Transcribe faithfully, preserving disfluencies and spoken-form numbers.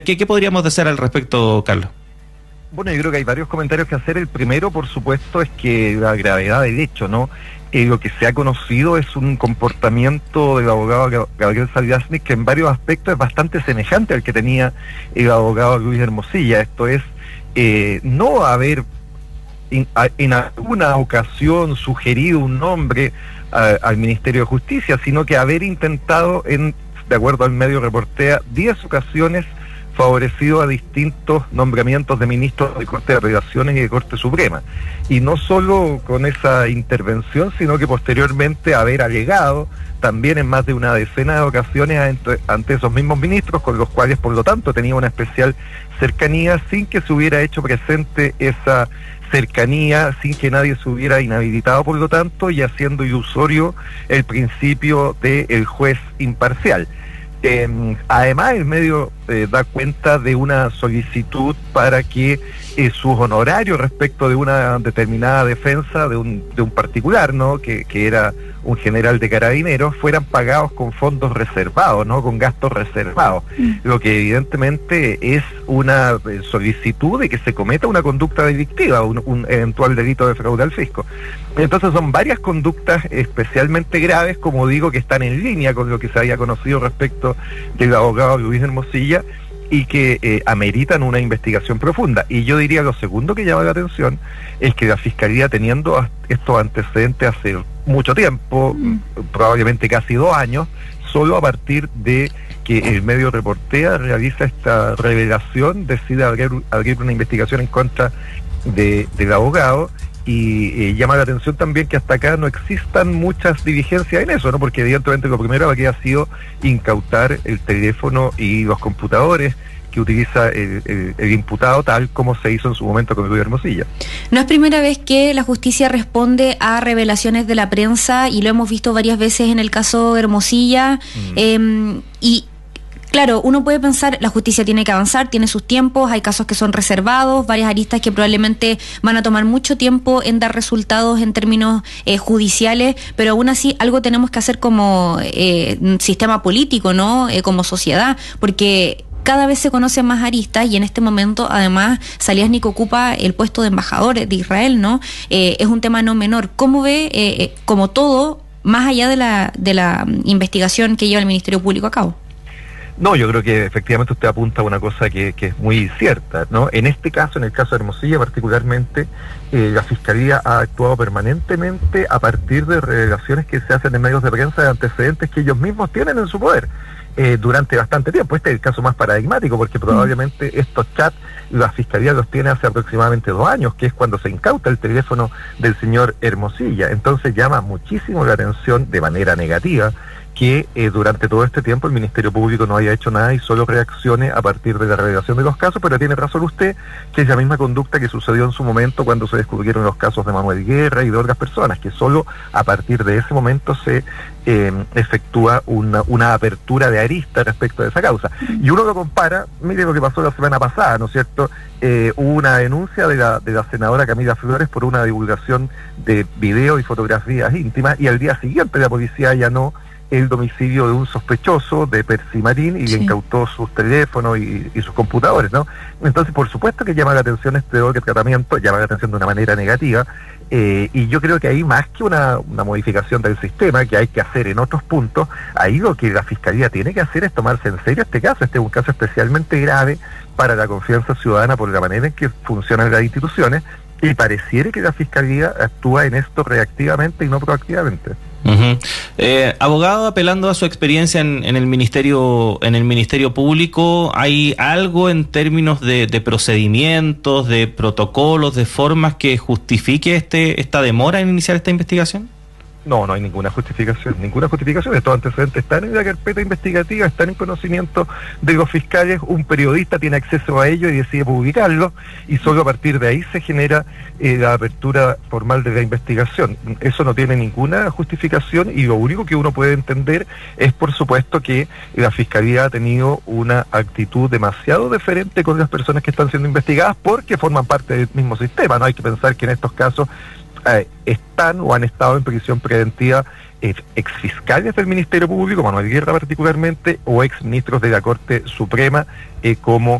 ¿Qué, qué podríamos decir al respecto, Carlos? Bueno, yo creo que hay varios comentarios que hacer. El primero, por supuesto, es que la gravedad del hecho, ¿no? Eh, lo que se ha conocido es un comportamiento del abogado Gabriel Sabiasnik que en varios aspectos es bastante semejante al que tenía el abogado Luis Hermosilla. Esto es, eh, no haber in, a, en alguna ocasión sugerido un nombre a, al Ministerio de Justicia, sino que haber intentado, en de acuerdo al medio Reportea, diez ocasiones favorecido a distintos nombramientos de ministros de Corte de Apelaciones y de Corte Suprema. Y no solo con esa intervención, sino que posteriormente haber alegado también en más de una decena de ocasiones ante, ante esos mismos ministros, con los cuales por lo tanto tenía una especial cercanía, sin que se hubiera hecho presente esa cercanía, sin que nadie se hubiera inhabilitado por lo tanto, y haciendo ilusorio el principio del juez imparcial. Eh, además, el medio eh, da cuenta de una solicitud para que eh, sus honorarios respecto de una determinada defensa de un, de un particular, ¿no? Que, que era un general de carabineros, fueran pagados con fondos reservados, ¿no? Con gastos reservados, mm. lo que evidentemente es una eh, solicitud de que se cometa una conducta delictiva, un, un eventual delito de fraude al fisco. Entonces son varias conductas especialmente graves, como digo, que están en línea con lo que se había conocido respecto del abogado Luis Hermosilla y que eh, ameritan una investigación profunda. Y yo diría lo segundo que llama la atención es que la Fiscalía, teniendo estos antecedentes hace mucho tiempo, mm. probablemente casi dos años, solo a partir de que el medio Reportea realiza esta revelación, decide abrir, abrir una investigación en contra de, del abogado. Y eh, llama la atención también que hasta acá no existan muchas diligencias en eso, ¿no? Porque evidentemente lo primero habría ha sido incautar el teléfono y los computadores que utiliza el, el, el imputado, tal como se hizo en su momento con Luis Hermosilla. No es primera vez que la justicia responde a revelaciones de la prensa, y lo hemos visto varias veces en el caso Hermosilla, mm. eh, y claro, uno puede pensar, la justicia tiene que avanzar, tiene sus tiempos, hay casos que son reservados, varias aristas que probablemente van a tomar mucho tiempo en dar resultados en términos eh, judiciales, pero aún así algo tenemos que hacer como eh, sistema político, ¿no? Eh, como sociedad, porque cada vez se conocen más aristas, y en este momento además Sabiasnik ocupa el puesto de embajador de Israel, ¿no? Eh, es un tema no menor. ¿Cómo ve, eh, eh, como todo, más allá de la, de la investigación que lleva el Ministerio Público a cabo? No, yo creo que efectivamente usted apunta a una cosa que, que es muy cierta, ¿no? En este caso, en el caso de Hermosilla particularmente, eh, la Fiscalía ha actuado permanentemente a partir de revelaciones que se hacen en medios de prensa de antecedentes que ellos mismos tienen en su poder eh, durante bastante tiempo. Este es el caso más paradigmático, porque probablemente estos chats la Fiscalía los tiene hace aproximadamente dos años, que es cuando se incauta el teléfono del señor Hermosilla. Entonces llama muchísimo la atención de manera negativa que eh, durante todo este tiempo el Ministerio Público no haya hecho nada y solo reaccione a partir de la revelación de los casos, pero tiene razón usted que es la misma conducta que sucedió en su momento cuando se descubrieron los casos de Manuel Guerra y de otras personas, que solo a partir de ese momento se eh, efectúa una, una apertura de arista respecto de esa causa. Y uno lo compara, mire lo que pasó la semana pasada, ¿no es cierto? Eh, hubo una denuncia de la, de la senadora Camila Flores por una divulgación de video y fotografías íntimas, y al día siguiente la policía allanó el domicilio de un sospechoso de Percy Marín y sí. incautó sus teléfonos y, y sus computadores, ¿no? Entonces, por supuesto que llama la atención este doble tratamiento, llama la atención de una manera negativa, eh, y yo creo que ahí, más que una, una modificación del sistema que hay que hacer en otros puntos, ahí lo que la Fiscalía tiene que hacer es tomarse en serio este caso. Este es un caso especialmente grave para la confianza ciudadana por la manera en que funcionan las instituciones, y pareciera que la Fiscalía actúa en esto reactivamente y no proactivamente. Uh-huh. Eh, abogado, apelando a su experiencia en, en el ministerio en el Ministerio Público, ¿hay algo en términos de, de procedimientos, de protocolos, de formas que justifique este esta demora en iniciar esta investigación? No, no hay ninguna justificación, ninguna justificación. Estos antecedentes están en la carpeta investigativa, están en conocimiento de los fiscales, un periodista tiene acceso a ello y decide publicarlo, y solo a partir de ahí se genera eh, la apertura formal de la investigación. Eso no tiene ninguna justificación, y lo único que uno puede entender es, por supuesto, que la Fiscalía ha tenido una actitud demasiado deferente con las personas que están siendo investigadas, porque forman parte del mismo sistema. No hay que pensar que en estos casos eh, están o han estado en prisión preventiva eh, exfiscales del Ministerio Público, Manuel Guerra particularmente, o exministros de la Corte Suprema, eh, como